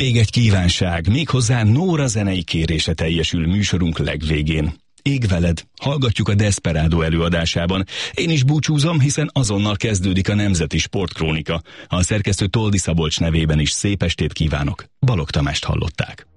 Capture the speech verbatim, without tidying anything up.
Még egy kívánság, méghozzá Nóra zenei kérése teljesül műsorunk legvégén. Ég veled, hallgatjuk a Desperado előadásában. Én is búcsúzom, hiszen azonnal kezdődik a Nemzeti Sportkrónika. A szerkesztő Toldi Szabolcs nevében is szép estét kívánok. Balogh Tamást hallották.